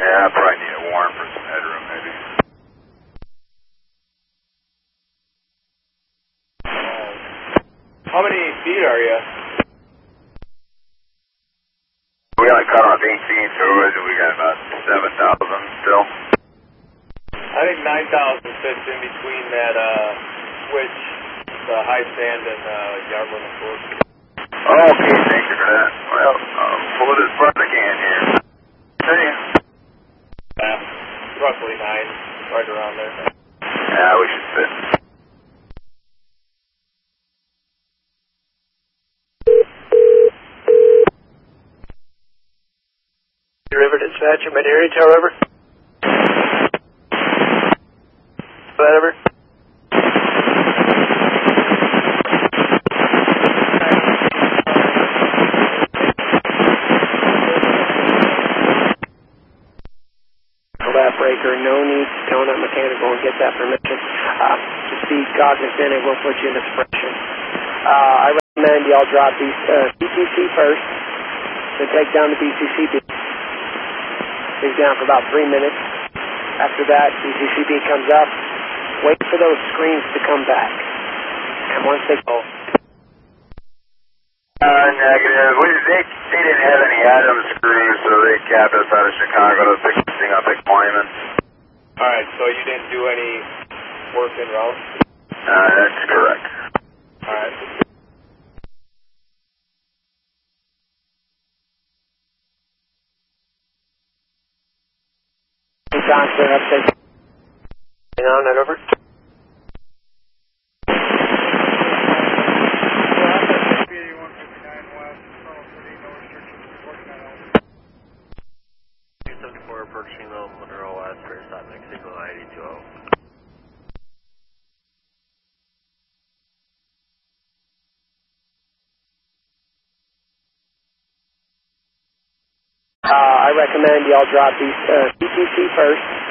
Yeah, I probably need a warrant for some headroom, maybe. How many feet are you? We only cut off 18, so we got about 7,000 still. I think 9,000 fits in between that switch, the high sand and Yarborough Court. Oh, okay, thank you for that. Well, pull it as far as I can here. See? Roughly 9, right around there. Yeah, we should fit. River Dispatcher, Mineary Tower, over. Whatever. Lap breaker, no need to tone up mechanical and get that permission. Just be cognizant, it will put you into suppression. I recommend y'all drop these BCC first, then take down the BCCB. Take down for about 3 minutes. After that, BCCB comes up. Wait for those screens to come back. And once they go... Negative. They didn't have any Adams screws, so they capped us out of Chicago to pick this thing up at Clyman. Alright, so you didn't do any work in route? That's correct. Alright. John, clear upstate. On that over. Approaching Monroe West for stop next signal 920. I recommend y'all drop these BCC first,